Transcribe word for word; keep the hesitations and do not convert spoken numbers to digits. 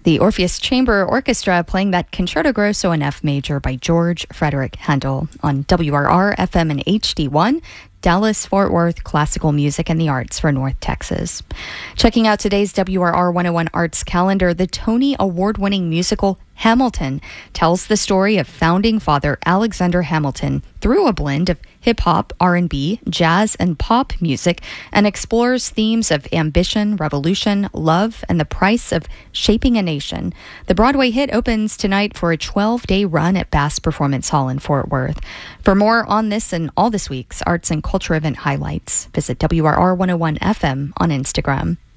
The Orpheus Chamber Orchestra playing that Concerto Grosso in F major by George Frederick Handel on W R R F M and H D one. Dallas-Fort Worth classical music and the arts for North Texas. Checking out today's W R R one oh one Arts calendar, the Tony Award-winning musical Hamilton tells the story of founding father Alexander Hamilton through a blend of hip-hop, R and B, jazz, and pop music, and explores themes of ambition, revolution, love, and the price of shaping a nation. The Broadway hit opens tonight for a twelve-day run at Bass Performance Hall in Fort Worth. For more on this and all this week's arts and culture event highlights, visit W R R one oh one F M on Instagram.